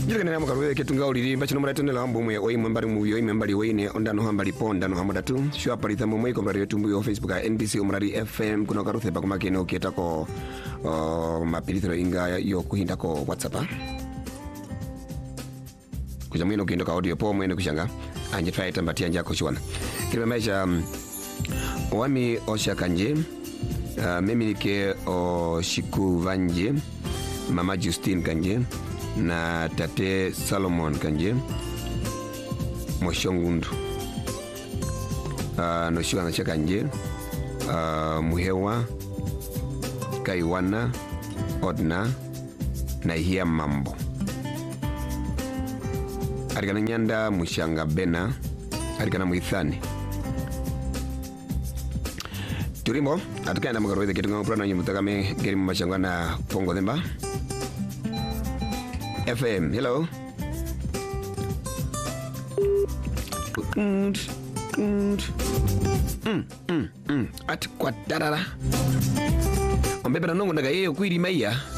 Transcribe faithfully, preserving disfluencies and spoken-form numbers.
Jilika nena mkaruwe ketunga uliri mbachi nomara tene la hambu mwe oi mwembari mwe oi mwembari weine ondano hambari ponda no hamada tu shua parita mwe kombari wetu mwe Facebook ya N B C umrari F M kuna karuthe pa kumakene ukieta ko uh, mapilithiro inga yo kuhinda ko WhatsApp kuja mwino ukienda ka audio po mwene kushanga anje try tambatia njako shwana kilime maisha um, wami osha kanje uh, mimi ke o shiku vanje mama Justine kanje na tate Salomon kanje moshongundu uh, no shiwa na kanje uh, muhewa kaiwana odna na hiya mambo arikana nyanda mushanga bena arikana muithani turimbo atukana mugaro ketu ngapura na nyumutakame geri mashanga na pongo demba F M. Hello. Mm mm mm mm. At kwa darara. Ombebe na nongo ndaga yeyo kwiri maiya.